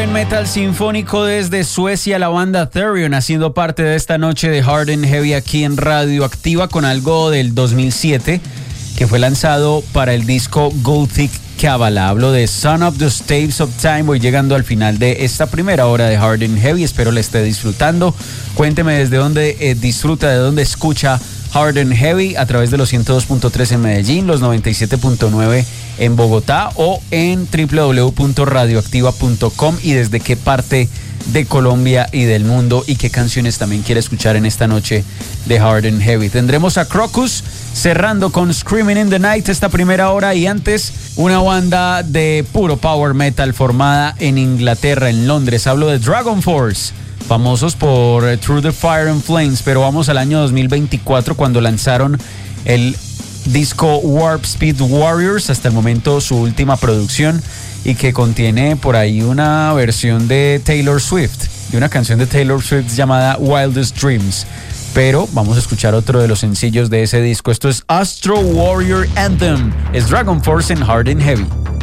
buen metal sinfónico desde Suecia, la banda Therion, haciendo parte de esta noche de Hard and Heavy aquí en Radioactiva con algo del 2007 que fue lanzado para el disco Gothic Kabbalah. Hablo de Son of the Staves of Time. Voy llegando al final de esta primera hora de Hard and Heavy. Espero la esté disfrutando. Cuénteme desde dónde disfruta, de dónde escucha Hard and Heavy, a través de los 102.3 en Medellín, los 97.9 en Bogotá o en www.radioactiva.com, y desde qué parte de Colombia y del mundo y qué canciones también quiere escuchar en esta noche de Hard and Heavy. Tendremos a Crocus cerrando con Screaming in the Night esta primera hora, y antes una banda de puro power metal formada en Inglaterra, en Londres. Hablo de Dragon Force, famosos por Through the Fire and Flames, pero vamos al año 2024 cuando lanzaron el disco Warp Speed Warriors, hasta el momento su última producción, y que contiene por ahí una versión de Taylor Swift, de una canción de Taylor Swift llamada Wildest Dreams. Pero vamos a escuchar otro de los sencillos de ese disco. Esto es Astro Warrior Anthem, es Dragon Force en Hard and Heavy.